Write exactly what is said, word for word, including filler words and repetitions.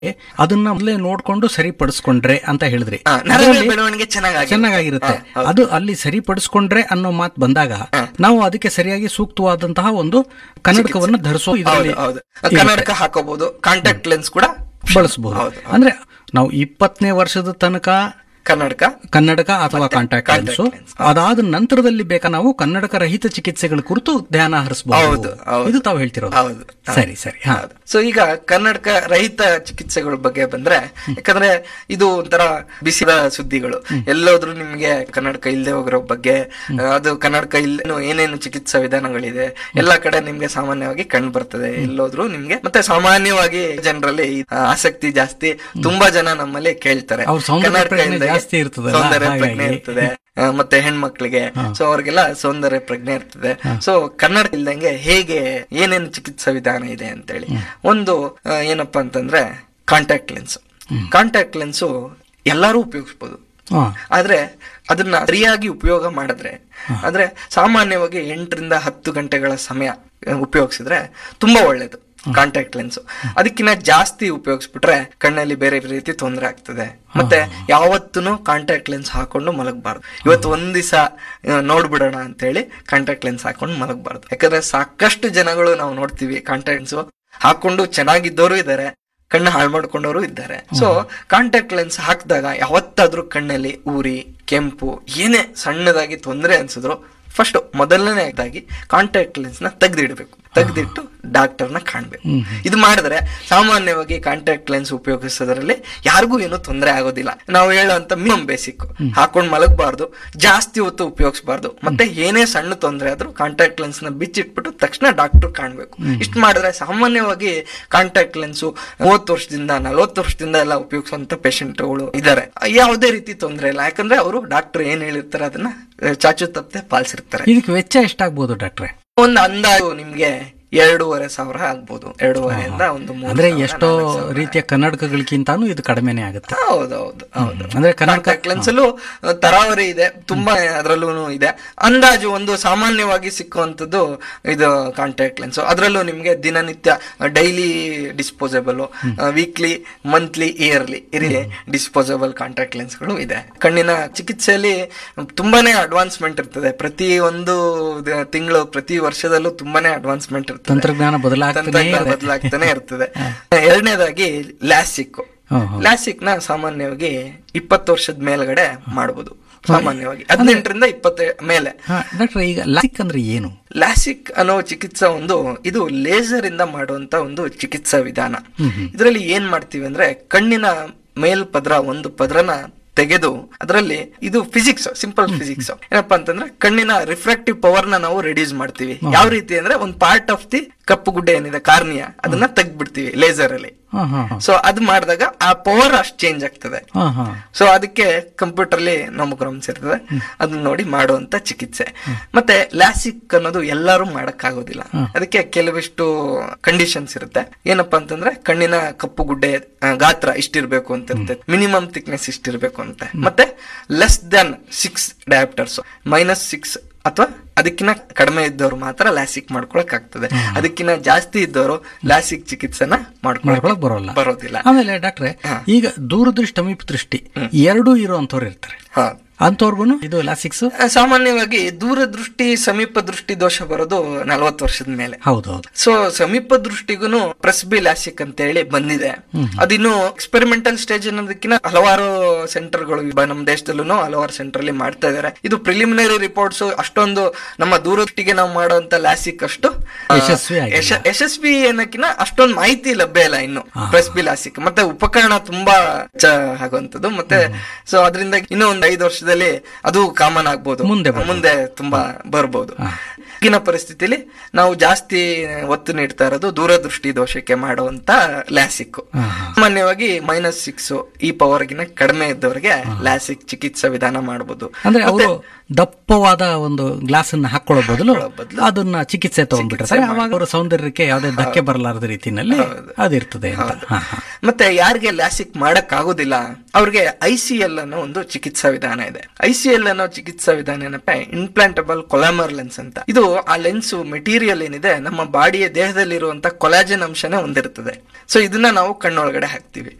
ಅದನ್ನ ಮೊದಲೇ ನೋಡ್ಕೊಂಡು ಸರಿಪಡಿಸ್ಕೊಂಡ್ರೆ ಅಂತ ಹೇಳಿದ್ರಿ, ಬೆಳವಣಿಗೆ ಚೆನ್ನಾಗಿರುತ್ತೆ. ಅದು ಅಲ್ಲಿ ಸರಿಪಡಿಸ್ಕೊಂಡ್ರೆ ಅನ್ನೋ ಮಾತು ಬಂದಾಗ ನಾವು ಅದಕ್ಕೆ ಸರಿಯಾಗಿ ಸೂಕ್ತವಾದಂತಹ ಒಂದು ಕನ್ನಡಕವನ್ನು ಧರಿಸೋ ಇದರಲ್ಲಿ ಕನ್ನಡಕ ಹಾಕೋಬಹುದು, ಕಾಂಟ್ಯಾಕ್ಟ್ ಲೆನ್ಸ್ ಕೂಡ ಬಳಸಬಹುದು. ಅಂದ್ರೆ ನಾವು ಇಪ್ಪತ್ತನೇ ವರ್ಷದ ತನಕ ಕನ್ನಡಕ ಕನ್ನಡಕ ಅಥವಾ ಕಾಂಟ್ಯಾಕ್ಟ್ ಲೆನ್ಸ್, ಅದಾದ ನಂತರದಲ್ಲಿ ಬೇಕಾ ನಾವು ಕನ್ನಡಕ ರಹಿತ ಚಿಕಿತ್ಸೆಗಳ ಕುರಿತು ಧ್ಯಾನ ಹರಿಸಬಹುದು. ಇದು ತಾವು ಹೇಳ್ತಿರೋದು. ಹೌದು, ಸರಿ ಸರಿ. ಸೊ ಈಗ ಕನ್ನಡಕ ರಹಿತ ಚಿಕಿತ್ಸೆಗಳ ಬಗ್ಗೆ ಬಂದ್ರೆ, ಯಾಕಂದ್ರೆ ಇದು ಒಂಥರ ಬಿಸಿದ ಸುದ್ದಿಗಳು. ಎಲ್ಲೋದ್ರೂ ನಿಮ್ಗೆ ಕನ್ನಡಕ ಇಲ್ಲದೆ ಹೋಗಿರೋ ಬಗ್ಗೆ, ಅದು ಕನ್ನಡಕ ಇಲ್ಲೇನು ಏನೇನು ಚಿಕಿತ್ಸಾ ವಿಧಾನಗಳಿದೆ ಎಲ್ಲಾ ಕಡೆ ನಿಮ್ಗೆ ಸಾಮಾನ್ಯವಾಗಿ ಕಂಡು ಬರ್ತದೆ. ಎಲ್ಲೋದ್ರೂ ನಿಮ್ಗೆ ಮತ್ತೆ ಸಾಮಾನ್ಯವಾಗಿ ಜನರಲ್ಲಿ ಆಸಕ್ತಿ ಜಾಸ್ತಿ. ತುಂಬಾ ಜನ ನಮ್ಮಲ್ಲಿ ಕೇಳ್ತಾರೆ, ಕನ್ನಡಕ ಇಲ್ಲದೆ ಸೌಂದರ್ಯ ಪ್ರಜ್ಞೆ ಇರ್ತದೆ ಮತ್ತೆ ಹೆಣ್ಮಕ್ಳಿಗೆ, ಸೊ ಅವ್ರಿಗೆಲ್ಲ ಸೌಂದರ್ಯ ಪ್ರಜ್ಞೆ ಇರ್ತದೆ. ಸೊ ಕನ್ನಡ ಇಲ್ದಂಗೆ ಹೇಗೆ ಏನೇನು ಚಿಕಿತ್ಸಾ ವಿಧಾನ ಇದೆ ಅಂತೇಳಿ ಒಂದು ಏನಪ್ಪಾ ಅಂತಂದ್ರೆ ಕಾಂಟ್ಯಾಕ್ಟ್ ಲೆನ್ಸ್. ಕಾಂಟ್ಯಾಕ್ಟ್ ಲೆನ್ಸು ಎಲ್ಲರೂ ಉಪಯೋಗಿಸಬಹುದು, ಆದ್ರೆ ಅದನ್ನ ಸರಿಯಾಗಿ ಉಪಯೋಗ ಮಾಡಿದ್ರೆ, ಅಂದ್ರೆ ಸಾಮಾನ್ಯವಾಗಿ ಎಂಟರಿಂದ ಹತ್ತು ಗಂಟೆಗಳ ಸಮಯ ಉಪಯೋಗಿಸಿದ್ರೆ ತುಂಬಾ ಒಳ್ಳೇದು ಕಾಂಟ್ಯಾಕ್ಟ್ ಲೆನ್ಸ್. ಅದಕ್ಕಿಂತ ಜಾಸ್ತಿ ಉಪಯೋಗಿಸ್ಬಿಟ್ರೆ ಕಣ್ಣಲ್ಲಿ ಬೇರೆ ರೀತಿ ತೊಂದರೆ ಆಗ್ತದೆ. ಮತ್ತೆ ಯಾವತ್ತೂ ಕಾಂಟ್ಯಾಕ್ಟ್ ಲೆನ್ಸ್ ಹಾಕೊಂಡು ಮಲಗಬಾರ್ದು. ಇವತ್ತು ಒಂದ್ ದಿವಸ ನೋಡ್ಬಿಡೋಣ ಅಂತ ಹೇಳಿ ಕಾಂಟ್ಯಾಕ್ಟ್ ಲೆನ್ಸ್ ಹಾಕೊಂಡು ಮಲಗಬಾರ್ದು. ಯಾಕಂದ್ರೆ ಸಾಕಷ್ಟು ಜನಗಳು ನಾವು ನೋಡ್ತೀವಿ ಕಾಂಟ್ಯಾಕ್ಟ್ ಲೆನ್ಸ್ ಹಾಕೊಂಡು ಚೆನ್ನಾಗಿದ್ದವರು ಇದ್ದಾರೆ, ಕಣ್ಣು ಹಾಳು ಮಾಡ್ಕೊಂಡವರು ಇದ್ದಾರೆ. ಸೊ ಕಾಂಟ್ಯಾಕ್ಟ್ ಲೆನ್ಸ್ ಹಾಕಿದಾಗ ಯಾವತ್ತಾದ್ರೂ ಕಣ್ಣಲ್ಲಿ ಉರಿ, ಕೆಂಪು, ಏನೇ ಸಣ್ಣದಾಗಿ ತೊಂದರೆ ಅನ್ಸಿದ್ರು ಫಸ್ಟ್ ಮೊದಲನೇದಾಗಿ ಕಾಂಟ್ಯಾಕ್ಟ್ ಲೆನ್ಸ್ ನ ತೆಗೆದಿಡ್ಬೇಕು. ತೆಗೆದಿಟ್ಟು ಡಾಕ್ಟರ್ನ ಕಾಣ್ಬೇಕು. ಇದು ಮಾಡಿದ್ರೆ ಸಾಮಾನ್ಯವಾಗಿ ಕಾಂಟ್ಯಾಕ್ಟ್ ಲೆನ್ಸ್ ಉಪಯೋಗಿಸೋದ್ರಲ್ಲಿ ಯಾರಿಗೂ ಏನು ತೊಂದರೆ ಆಗೋದಿಲ್ಲ. ನಾವು ಹೇಳುವಂತ ಮಿನಿಮಮ್ ಬೇಸಿಕ್ ಹಾಕೊಂಡ್ ಮಲಗಬಾರ್ದು, ಜಾಸ್ತಿ ಹೊತ್ತು ಉಪಯೋಗಿಸಬಾರ್ದು, ಮತ್ತೆ ಏನೇ ಸಣ್ಣ ತೊಂದರೆ ಆದ್ರೂ ಕಾಂಟ್ಯಾಕ್ಟ್ ಲೆನ್ಸ್ ನ ಬಿಚ್ಚಿಟ್ಬಿಟ್ಟು ತಕ್ಷಣ ಡಾಕ್ಟರ್ ಕಾಣ್ಬೇಕು. ಇಷ್ಟು ಮಾಡಿದ್ರೆ ಸಾಮಾನ್ಯವಾಗಿ ಕಾಂಟ್ಯಾಕ್ಟ್ ಲೆನ್ಸ್ ಮೂವತ್ತು ವರ್ಷದಿಂದ ನಲ್ವತ್ತು ವರ್ಷದಿಂದ ಎಲ್ಲ ಉಪಯೋಗಿಸುವಂತ ಪೇಷಂಟ್ಗಳು ಇದ್ದಾರೆ. ಯಾವುದೇ ರೀತಿ ತೊಂದರೆ ಇಲ್ಲ, ಯಾಕಂದ್ರೆ ಅವರು ಡಾಕ್ಟರ್ ಏನ್ ಹೇಳಿರ್ತಾರೆ ಅದನ್ನ ಚಾಚು ತಪ್ಪದೆ ಪಾಲಿಸಿರ್ತಾರೆ. ಇದಕ್ಕೆ ವೆಚ್ಚ ಎಷ್ಟಾಗ್ಬೋದು ಡಾಕ್ಟ್ರೆ? ಒಂದು ಅಂದಾಜು ನಿಮ್ಗೆ ಎರಡೂವರೆ ಸಾವಿರ ಆಗ್ಬೋದು. ಎರಡೂವರೆಯಿಂದ ಒಂದು ಮೂರು. ಅಂದ್ರೆ ಎಷ್ಟೋ ರೀತಿಯ ಕನ್ನಡಕಗಳಿಗಿಂತಾನು ಇದು ಕಡಿಮೆನೆ ಆಗುತ್ತೆ. ಹೌದೌದು ಹೌದು. ಅಂದ್ರೆ ಕಾಂಟ್ಯಾಕ್ಟ್ ಲೆನ್ಸ್ ಅಲ್ಲೂ ತರಾವರಿ ಇದೆ, ತುಂಬಾ ಅದರಲ್ಲೂ ಇದೆ. ಅಂದಾಜು ಒಂದು ಸಾಮಾನ್ಯವಾಗಿ ಸಿಕ್ಕುವಂತದ್ದು ಇದು ಕಾಂಟ್ಯಾಕ್ಟ್ ಲೆನ್ಸ್. ಅದರಲ್ಲೂ ನಿಮ್ಗೆ ದಿನನಿತ್ಯ daily disposable, weekly, monthly, yearly ಇರಲಿ ಡಿಸ್ಪೋಸಬಲ್ ಕಾಂಟ್ಯಾಕ್ಟ್ ಲೆನ್ಸ್ ಗಳು ಇದೆ. ಕಣ್ಣಿನ ಚಿಕಿತ್ಸೆಯಲ್ಲಿ ತುಂಬಾನೇ ಅಡ್ವಾನ್ಸ್ಮೆಂಟ್ ಇರ್ತದೆ. ಪ್ರತಿ ಒಂದು ತಿಂಗಳು, ಪ್ರತಿ ವರ್ಷದಲ್ಲೂ ತುಂಬಾನೇ ಅಡ್ವಾನ್ಸ್ಮೆಂಟ್ ಇರ್ತದೆ. ತಂತ್ರಜ್ಞಾನ ಬದಲಾಗ್ತಾನೆ ಇರ್ತದೆ. ಎರಡನೇದಾಗಿ ಲ್ಯಾಸಿಕ್. ಲ್ಯಾಸಿಕ್ ನ ಸಾಮಾನ್ಯವಾಗಿ ಇಪ್ಪತ್ತು ವರ್ಷದ ಮೇಲ್ಗಡೆ ಮಾಡಬಹುದು. ಸಾಮಾನ್ಯವಾಗಿ ಹದಿನೆಂಟರಿಂದ ಇಪ್ಪತ್ತ ಮೇಲೆ. ಈಗ ಲ್ಯಾಸಿಕ್ ಅಂದ್ರೆ ಏನು? ಲ್ಯಾಸಿಕ್ ಅನ್ನೋ ಚಿಕಿತ್ಸಾ ಒಂದು ಇದು ಲೇಸರ್ ಇಂದ ಮಾಡುವಂತ ಒಂದು ಚಿಕಿತ್ಸಾ ವಿಧಾನ. ಇದರಲ್ಲಿ ಏನ್ ಮಾಡ್ತೀವಿ ಅಂದ್ರೆ ಕಣ್ಣಿನ ಮೇಲ್ಪದ್ರ ಒಂದು ಪದ್ರನ ತೆಗೆದು ಅದರಲ್ಲಿ ಇದು ಫಿಸಿಕ್ಸ್, ಸಿಂಪಲ್ ಫಿಸಿಕ್ಸ್. ಏನಪ್ಪಾ ಅಂತಂದ್ರೆ ಕಣ್ಣಿನ ರಿಫ್ರಾಕ್ಟಿವ್ ಪವರ್ ನ ನಾವು ರೆಡ್ಯೂಸ್ ಮಾಡ್ತೀವಿ. ಯಾವ ರೀತಿ ಅಂದ್ರೆ ಒಂದು ಪಾರ್ಟ್ ಆಫ್ ದಿ ಕಪ್ಪು ಗುಡ್ಡೆ ಏನಿದೆ ಕಾರ್ನಿಯಾ, ಅದನ್ನ ತೆಗ್ದ್ಬಿಡ್ತೀವಿ ಲೇಸರ್ ಅಲ್ಲಿ. ಸೊ ಅದು ಮಾಡಿದಾಗ ಆ ಪವರ್ ಅಷ್ಟು ಚೇಂಜ್ ಆಗ್ತದೆ. ಸೊ ಅದಕ್ಕೆ ಕಂಪ್ಯೂಟರ್ ಅಲ್ಲಿ ನಮಗ್ರಮ್ಸ್ ಇರ್ತದೆ, ಅದನ್ನ ನೋಡಿ ಮಾಡುವಂತ ಚಿಕಿತ್ಸೆ. ಮತ್ತೆ ಲ್ಯಾಸಿಕ್ ಅನ್ನೋದು ಎಲ್ಲರೂ ಮಾಡಕ್ ಆಗೋದಿಲ್ಲ. ಅದಕ್ಕೆ ಕೆಲವಿಷ್ಟು ಕಂಡೀಷನ್ಸ್ ಇರುತ್ತೆ. ಏನಪ್ಪಾ ಅಂತಂದ್ರೆ ಕಣ್ಣಿನ ಕಪ್ಪು ಗುಡ್ಡೆ ಗಾತ್ರ ಇಷ್ಟಿರ್ಬೇಕು ಅಂತ ಇರುತ್ತೆ, ಮಿನಿಮಮ್ ಥಿಕ್ನೆಸ್ ಇಷ್ಟಿರ್ಬೇಕು ಅಂತ, ಮತ್ತೆ less than six ಡಯಾಪ್ಟರ್ಸ್, minus six ಅಥವಾ ಅದಕ್ಕಿಂತ ಕಡಿಮೆ ಇದ್ದವರು ಮಾತ್ರ ಲ್ಯಾಸಿಕ್ ಮಾಡ್ಕೊಳಕ್ ಆಗ್ತದೆ. ಅದಕ್ಕಿಂತ ಜಾಸ್ತಿ ಇದ್ದವರು ಲ್ಯಾಸಿಕ್ ಚಿಕಿತ್ಸೆನ ಮಾಡ್ಕೊಳಕ್ ಬರೋಲ್ಲ ಬರೋದಿಲ್ಲ. ಆಮೇಲೆ ಡಾಕ್ಟ್ರೆ, ಈಗ ದೂರದೃಷ್ಟಿ ಸಮೀಪ ದೃಷ್ಟಿ ಎರಡೂ ಇರುವಂತವ್ರು ಇರ್ತಾರೆ. ಅಂತವ್ರಿಗೂ ಇದು ಲ್ಯಾಸಿಕ್ಸ್ ಸಾಮಾನ್ಯವಾಗಿ ದೂರದೃಷ್ಟಿ ಸಮೀಪ ದೃಷ್ಟಿ ದೋಷ ಬರೋದು ನಲ್ವತ್ತು ವರ್ಷದ ಮೇಲೆ. ಹೌದೌದು. ಸೊ ಸಮೀಪ ದೃಷ್ಟಿಗೂ ಪ್ರೆಸ್ಬಿ ಲ್ಯಾಸಿಕ್ ಅಂತ ಹೇಳಿ ಬಂದಿದೆ. ಅದಿನ್ನು ಎಕ್ಸ್ಪೆರಿಮೆಂಟಲ್ ಸ್ಟೇಜ್ ಅನ್ನೋದಕ್ಕಿಂತ ಹಲವಾರು ಸೆಂಟರ್ಗಳು ನಮ್ಮ ದೇಶದಲ್ಲೂ ಹಲವಾರು ಸೆಂಟರ್ ಅಲ್ಲಿ ಮಾಡ್ತಾ ಇದಾರೆ. ಇದು ಪ್ರಿಲಿಮಿನರಿ ರಿಪೋರ್ಟ್ಸ್ ಅಷ್ಟೊಂದು ನಮ್ಮ ದೂರದೃಷ್ಟಿಗೆ ನಾವು ಮಾಡುವಂತ ಲ್ಯಾಸಿಕ್ ಅಷ್ಟು ಯಶಸ್ವಿ ಏನಕ್ಕಿನ ಅಷ್ಟೊಂದು ಮಾಹಿತಿ ಲಭ್ಯ ಇಲ್ಲ ಇನ್ನು ಪ್ರೆಸ್ಬಿ ಲ್ಯಾಸಿಕ್. ಮತ್ತೆ ಉಪಕರಣ ತುಂಬಾ ಆಗುವಂತದ್ದು. ಮತ್ತೆ ಸೊ ಅದರಿಂದ ಇನ್ನೂ ಒಂದು ಐದು ವರ್ಷದ ಅದು ಕಾಮನ್ ಆಗ್ಬಹುದು, ಮುಂದೆ ಮುಂದೆ ತುಂಬಾ ಬರ್ಬೋದು. ಈಗಿನ ಪರಿಸ್ಥಿತಿಲಿ ನಾವು ಜಾಸ್ತಿ ಒತ್ತು ನೀಡ್ತಾ ಇರೋದು ದೂರದೃಷ್ಟಿ ದೋಷಕ್ಕೆ ಮಾಡುವಂತ ಲ್ಯಾಸಿಕ್. ಸಾಮಾನ್ಯವಾಗಿ ಮೈನಸ್ ಸಿಕ್ಸ್ ಈ ಪವರ್ ಗಿನ ಕಡಿಮೆ ಇದ್ದವರಿಗೆ ಲ್ಯಾಸಿಕ್ ಚಿಕಿತ್ಸಾ ವಿಧಾನ ಮಾಡಬಹುದು. ಅಂದ್ರೆ ಅವರು ದಪ್ಪವಾದ ಒಂದು ಗ್ಲಾಸ್ ಅನ್ನ ಹಾಕೊಳ್ಳೋ ಬದಲು ಅದನ್ನ ಚಿಕಿತ್ಸೆ ತಗೊಂಡ್ಬಿಟ್ರೆ ಅವಾಗ ಅವರ ಸೌಂದರ್ಯಕ್ಕೆ ಯಾವುದೇ ಧಕ್ಕೆ ಬರಲಾರದ ರೀತಿಯಲ್ಲಿ ಅದಿರ್ತದೆ. ಮತ್ತೆ ಯಾರಿಗೆ ಲ್ಯಾಸಿಕ್ ಮಾಡಕ್ ಆಗುದಿಲ್ಲ ಅವ್ರಿಗೆ ಐ ಸಿ ಎಲ್ ಅನ್ನೋ ಒಂದು ಚಿಕಿತ್ಸಾ ವಿಧಾನ ಇದೆ. ಐ ಸಿ ಎಲ್ ಅನ್ನೋ ಚಿಕಿತ್ಸಾ ವಿಧಾನ ಏನಪ್ಪ, ಇಂಪ್ಲಾಂಟಬಲ್ ಕೊಲಾಮರ್ ಲೆನ್ಸ್ ಅಂತ. ಇದು ಆ ಲೆನ್ಸ್ ಮೆಟೀರಿಯಲ್ ಏನಿದೆ ನಮ್ಮ ಬಾಡಿಯ ದೇಹದಲ್ಲಿರುವಂತ ಕೊಲಾಜನ್ ಅಂಶನೇ ಹೊಂದಿರ್ತದೆ. ಸೊ ಇದನ್ನ ನಾವು ಕಣ್ಣೊಳಗಡೆ ಹಾಕ್ತಿವಿ.